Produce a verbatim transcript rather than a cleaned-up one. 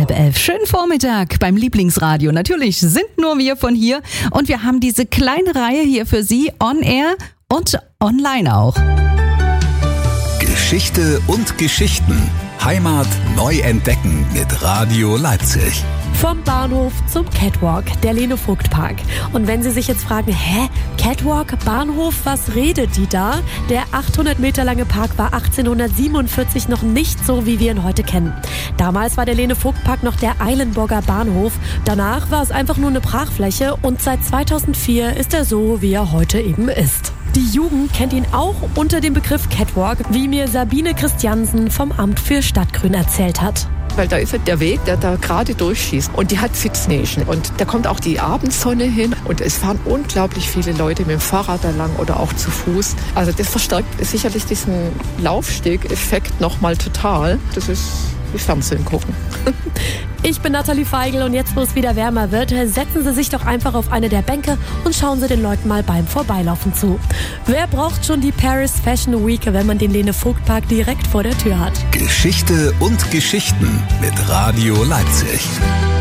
halb elf. Schönen Vormittag beim Lieblingsradio. Natürlich sind nur wir von hier und wir haben diese kleine Reihe hier für Sie on air und online auch. Geschichte und Geschichten. Heimat neu entdecken mit Radio Leipzig. Vom Bahnhof zum Catwalk, der Lene-Vogt-Park. Und wenn Sie sich jetzt fragen, hä, Catwalk, Bahnhof, was redet die da? Der achthundert Meter lange Park war achtzehnhundertsiebenundvierzig noch nicht so, wie wir ihn heute kennen. Damals war der Lene-Vogt-Park noch der Eilenburger Bahnhof. Danach war es einfach nur eine Brachfläche und seit zweitausendvier ist er so, wie er heute eben ist. Die Jugend kennt ihn auch unter dem Begriff Catwalk, wie mir Sabine Christiansen vom Amt für Stadtgrün erzählt hat. Weil da ist der Weg, der da gerade durchschießt. Und die hat Sitznischen. Und da kommt auch die Abendsonne hin. Und es fahren unglaublich viele Leute mit dem Fahrrad da lang oder auch zu Fuß. Also das verstärkt sicherlich diesen Laufsteg-Effekt nochmal total. Das ist wie Fernsehen gucken. Ich bin Nathalie Feigl und jetzt, wo es wieder wärmer wird, setzen Sie sich doch einfach auf eine der Bänke und schauen Sie den Leuten mal beim Vorbeilaufen zu. Wer braucht schon die Paris Fashion Week, wenn man den Lene-Vogt-Park direkt vor der Tür hat? Geschichte und Geschichten mit Radio Leipzig.